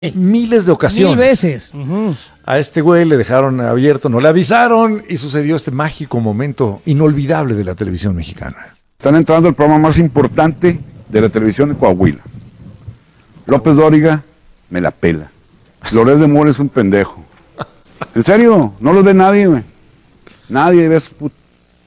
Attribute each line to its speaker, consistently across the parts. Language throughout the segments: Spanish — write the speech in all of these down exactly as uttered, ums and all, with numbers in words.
Speaker 1: miles de ocasiones.
Speaker 2: Mil veces. Uh-huh.
Speaker 1: A este güey le dejaron abierto, no le avisaron y sucedió este mágico momento inolvidable de la televisión mexicana.
Speaker 3: Están entrando al programa más importante de la televisión de Coahuila. López Dóriga me la pela. Loret de Mola es un pendejo. En serio, no los ve nadie, güey. Nadie ve su put...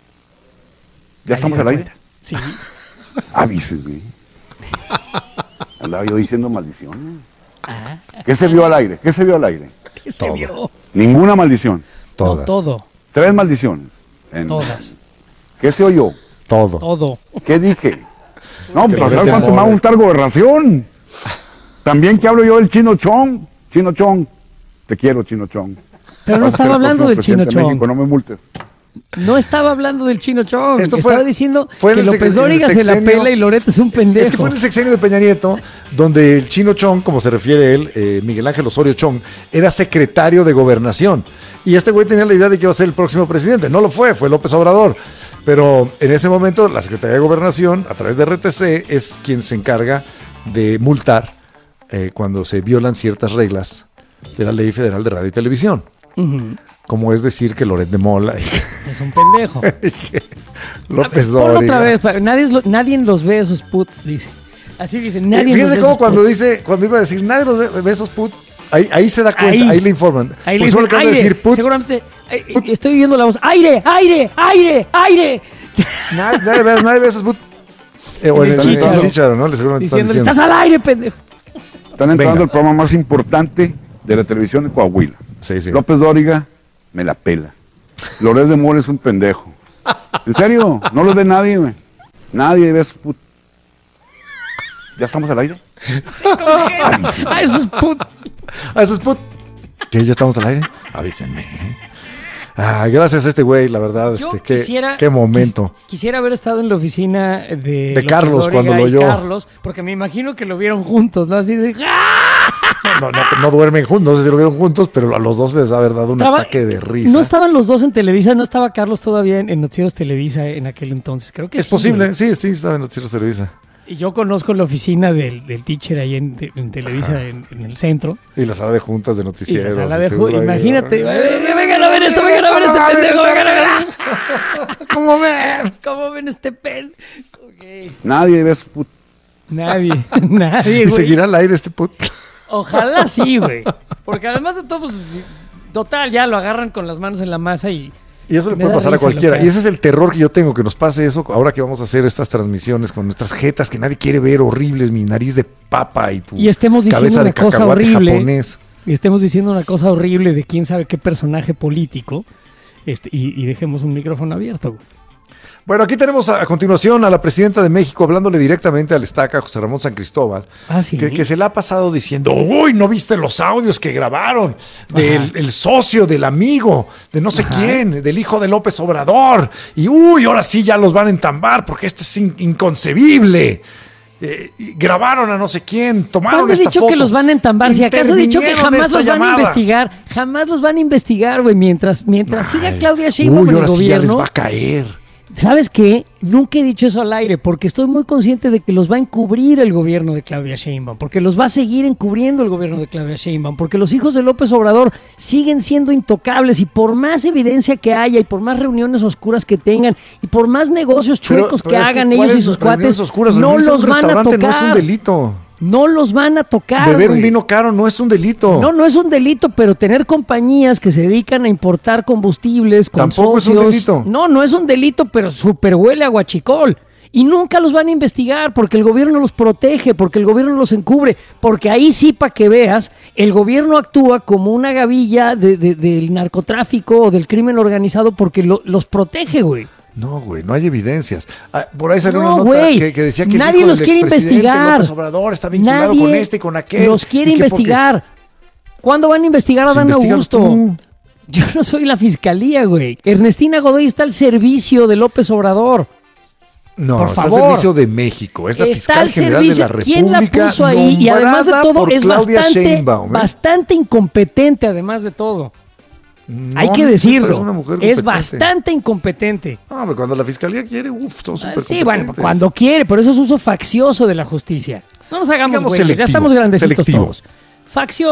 Speaker 3: ¿Ya
Speaker 2: Ahí
Speaker 3: estamos al aire?
Speaker 2: Sí.
Speaker 3: Avises, güey. Andaba yo diciendo maldiciones.
Speaker 2: Ah.
Speaker 3: ¿Qué se vio al aire? ¿Qué se vio al aire?
Speaker 2: ¿Qué se
Speaker 1: Todo.
Speaker 2: vio?
Speaker 3: Ninguna maldición.
Speaker 1: Todas.
Speaker 2: No, todo.
Speaker 3: Tres maldiciones. En-
Speaker 2: Todas.
Speaker 3: ¿Qué se oyó?
Speaker 1: Todo.
Speaker 2: Todo.
Speaker 3: ¿Qué dije? No,
Speaker 1: Que
Speaker 3: pues
Speaker 1: Loret
Speaker 3: ¿sabes
Speaker 1: de
Speaker 3: cuánto me va a
Speaker 1: Mola.
Speaker 3: gustar gobernación? También que hablo yo del Chino Chong. Chino Chong. Te quiero, Chino Chong.
Speaker 2: Pero no
Speaker 3: Vas a ser
Speaker 2: estaba
Speaker 3: el
Speaker 2: hablando del
Speaker 3: próximo
Speaker 2: Chino
Speaker 3: presidente de
Speaker 2: Chong.
Speaker 3: México, no me multes.
Speaker 2: No estaba hablando del Chino Chong.
Speaker 1: Esto fue-
Speaker 2: estaba diciendo
Speaker 1: fue en
Speaker 2: que
Speaker 1: el
Speaker 2: López
Speaker 1: sec- en el
Speaker 2: Dóriga se la
Speaker 1: sexenio-
Speaker 2: pela y Loret es un pendejo.
Speaker 1: Es que fue en el sexenio de Peña Nieto, donde el Chino Chong, como se refiere él, eh, Miguel Ángel Osorio Chong, era secretario de Gobernación. Y este güey tenía la idea de que iba a ser el próximo presidente. No lo fue, fue López Obrador. Pero en ese momento, la Secretaría de Gobernación, a través de R T C, es quien se encarga de multar eh, cuando se violan ciertas reglas de la Ley Federal de Radio y Televisión.
Speaker 2: Ujú.
Speaker 1: Como es decir que Loret de Mola y
Speaker 2: Es un pendejo.
Speaker 1: que López
Speaker 2: Ponlo
Speaker 1: Dóriga.
Speaker 2: otra vez. pa- Nadie, es lo- nadie los ve esos puts, dice. Así dice. Nadie los
Speaker 1: Fíjense
Speaker 2: ve
Speaker 1: cómo
Speaker 2: esos
Speaker 1: cuando
Speaker 2: puts.
Speaker 1: dice, cuando iba a decir, nadie los ve, ve esos put, ahí, ahí se da cuenta,
Speaker 2: Ahí.
Speaker 1: ahí, le informan.
Speaker 2: Ahí
Speaker 1: Porque
Speaker 2: le
Speaker 1: solo
Speaker 2: dicen,
Speaker 1: acaba de
Speaker 2: aire.
Speaker 1: decir put,
Speaker 2: Seguramente. eh, eh, Estoy viendo la voz. ¡Aire! ¡Aire! ¡Aire! ¡Aire!
Speaker 1: nadie, nadie ve, nadie ve esos put. Eh, o en
Speaker 2: En
Speaker 1: el
Speaker 2: el
Speaker 1: Chícharo,
Speaker 2: Chícharo.
Speaker 1: ¿no? Le seguramente están
Speaker 2: Diciéndole,
Speaker 1: diciendo.
Speaker 2: ¡estás al aire, pendejo!
Speaker 3: Están entrando
Speaker 1: Venga.
Speaker 3: al programa más importante de la televisión de Coahuila.
Speaker 1: Sí, sí.
Speaker 3: López Dóriga me la pela. Loret de Mola es un pendejo. En serio, no los ve nadie, güey. Nadie ve su put... ¿Ya estamos al aire?
Speaker 2: ¡Ah, esos put!
Speaker 1: Ah, esos put. ¿Qué? ¿Ya estamos al aire? Avísenme. ¿eh? Ah, gracias a este güey, la verdad.
Speaker 2: Yo
Speaker 1: Este, qué,
Speaker 2: quisiera,
Speaker 1: qué momento.
Speaker 2: quis- quisiera haber estado en la oficina de,
Speaker 1: De
Speaker 2: López
Speaker 1: Carlos,
Speaker 2: Dóriga
Speaker 1: cuando lo
Speaker 2: y
Speaker 1: oyó.
Speaker 2: Carlos, porque me imagino que lo vieron juntos, ¿no? Así de. ¡ah!
Speaker 1: No, no, no duermen juntos, no sé si lo vieron juntos, pero a los dos les ha haber dado un
Speaker 2: Traba-
Speaker 1: ataque de risa.
Speaker 2: No estaban los dos en Televisa, no estaba Carlos todavía en, en Noticieros Televisa en aquel entonces. Creo que
Speaker 1: es
Speaker 2: sí,
Speaker 1: posible,
Speaker 2: güey.
Speaker 1: sí, sí, estaba en Noticieros Televisa.
Speaker 2: Y yo conozco la oficina del, del teacher ahí en, en Televisa, en, en el centro.
Speaker 1: Y la sala de juntas de
Speaker 2: Y la
Speaker 1: noticieros.
Speaker 2: sala de
Speaker 1: seguro
Speaker 2: ju-
Speaker 1: ahí,
Speaker 2: Imagínate,
Speaker 1: ¿no?
Speaker 2: "Venga, vengan a ver esto, vengan a ver este pendejo, vengan a ver.
Speaker 1: ¿Cómo ven?
Speaker 2: ¿Cómo ven este pen? Ok.
Speaker 3: Nadie ve su put...
Speaker 2: Nadie, nadie,
Speaker 1: Y
Speaker 2: güey.
Speaker 1: seguirá al aire este put.
Speaker 2: Ojalá sí, güey. Porque además de todo, pues, total, ya lo agarran con las manos en la masa y...
Speaker 1: Y eso le
Speaker 2: Me
Speaker 1: puede
Speaker 2: da
Speaker 1: pasar a
Speaker 2: risa lo
Speaker 1: cualquiera.
Speaker 2: que
Speaker 1: Y ese es el terror que yo tengo, que nos pase eso ahora que vamos a hacer estas transmisiones con nuestras jetas que nadie quiere ver, horribles, mi nariz de papa y tu
Speaker 2: Y estemos diciendo
Speaker 1: cabeza
Speaker 2: una
Speaker 1: de
Speaker 2: cosa
Speaker 1: cacahuate
Speaker 2: horrible.
Speaker 1: japonés.
Speaker 2: Y estemos diciendo una cosa horrible de quién sabe qué personaje político este, y, y dejemos un micrófono abierto, güey.
Speaker 1: Bueno, aquí tenemos a, a continuación a la presidenta de México hablándole directamente al estaca José Ramón San Cristóbal,
Speaker 2: Ah, sí.
Speaker 1: que, que se le ha pasado diciendo, uy, ¿no viste los audios que grabaron del
Speaker 2: Ajá.
Speaker 1: el socio, del amigo, de no sé
Speaker 2: Ajá.
Speaker 1: quién, del hijo de López Obrador? Y uy, ahora sí ya los van a entambar porque esto es in- inconcebible. Eh, y grabaron a no sé quién, tomaron
Speaker 2: ¿Cuándo he
Speaker 1: esta
Speaker 2: dicho
Speaker 1: foto.
Speaker 2: que los van a entambar? Si acaso he dicho que
Speaker 1: Intervinieron
Speaker 2: jamás
Speaker 1: esta
Speaker 2: los van
Speaker 1: llamada.
Speaker 2: a investigar. Jamás los van a investigar, güey. Mientras, mientras siga
Speaker 1: Ay,
Speaker 2: Claudia Sheinbaum
Speaker 1: uy,
Speaker 2: en el
Speaker 1: ahora sí ya les
Speaker 2: gobierno.
Speaker 1: va a caer.
Speaker 2: ¿Sabes qué? Nunca he dicho eso al aire porque estoy muy consciente de que los va a encubrir el gobierno de Claudia Sheinbaum, porque los va a seguir encubriendo el gobierno de Claudia Sheinbaum, porque los hijos de López Obrador siguen siendo intocables y por más evidencia que haya y por más reuniones oscuras que tengan y por más negocios
Speaker 1: Pero-
Speaker 2: chuecos
Speaker 1: pero
Speaker 2: que
Speaker 1: es
Speaker 2: hagan
Speaker 1: ¿cuál
Speaker 2: ellos y
Speaker 1: es
Speaker 2: sus
Speaker 1: reuniones
Speaker 2: cuates,
Speaker 1: oscuras?
Speaker 2: no
Speaker 1: Reunirse en
Speaker 2: los
Speaker 1: un
Speaker 2: van a
Speaker 1: restaurante
Speaker 2: tocar.
Speaker 1: No es un delito.
Speaker 2: No los van a tocar.
Speaker 1: Beber un
Speaker 2: güey.
Speaker 1: vino caro no es un delito.
Speaker 2: No, no es un delito, pero tener compañías que se dedican a importar combustibles con
Speaker 1: Tampoco es un
Speaker 2: socios,
Speaker 1: delito.
Speaker 2: No, no es un delito, pero súper huele a guachicol. Y nunca los van a investigar porque el gobierno los protege, porque el gobierno los encubre, porque ahí sí, para que veas, el gobierno actúa como una gavilla de- de- del narcotráfico o del crimen organizado porque lo- los protege, güey.
Speaker 1: No, güey, no hay evidencias. Ah, por ahí salió
Speaker 2: No,
Speaker 1: una nota
Speaker 2: güey.
Speaker 1: que, que decía que
Speaker 2: Nadie
Speaker 1: el hijo
Speaker 2: los
Speaker 1: del
Speaker 2: quiere
Speaker 1: expresidente
Speaker 2: investigar.
Speaker 1: López Obrador está vinculado
Speaker 2: Nadie
Speaker 1: con este y con aquel.
Speaker 2: los quiere
Speaker 1: y que porque-
Speaker 2: investigar. ¿Cuándo van a investigar a
Speaker 1: Pues
Speaker 2: Dan
Speaker 1: investigan
Speaker 2: Augusto?
Speaker 1: tú.
Speaker 2: Yo no soy la fiscalía, güey. Ernestina Godoy está al servicio de López Obrador.
Speaker 1: No,
Speaker 2: Por
Speaker 1: está
Speaker 2: favor.
Speaker 1: al servicio de México. Es la
Speaker 2: Está
Speaker 1: fiscal
Speaker 2: al
Speaker 1: general
Speaker 2: servicio.
Speaker 1: de la República.
Speaker 2: ¿Quién la puso ahí? Y además de
Speaker 1: nombrada
Speaker 2: todo,
Speaker 1: por
Speaker 2: es
Speaker 1: Claudia
Speaker 2: bastante,
Speaker 1: Sheinbaum, ¿eh?
Speaker 2: bastante incompetente, además de todo.
Speaker 1: No,
Speaker 2: Hay que
Speaker 1: no,
Speaker 2: decirlo.
Speaker 1: pero es una mujer
Speaker 2: Es
Speaker 1: competente.
Speaker 2: bastante incompetente.
Speaker 1: No, pero cuando la fiscalía quiere, uff, son
Speaker 2: Ah,
Speaker 1: súper
Speaker 2: sí, bueno,
Speaker 1: competentes.
Speaker 2: cuando quiere, pero eso es uso faccioso de la justicia. No nos hagamos
Speaker 1: Digamos
Speaker 2: güeyes, ya
Speaker 1: selectivo,
Speaker 2: estamos grandecitos
Speaker 1: selectivo.
Speaker 2: todos. Facción.